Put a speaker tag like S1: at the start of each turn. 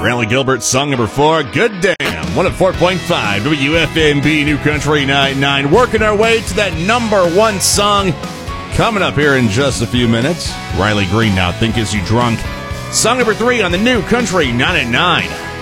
S1: Brantley Gilbert, song number 4, Good Damn. 104.5 WFMB New Country 99. Working our way to that number 1 song. Coming up here in just a few minutes. Riley Green now, Think Is You Drunk. Song number 3 on the New Country 99.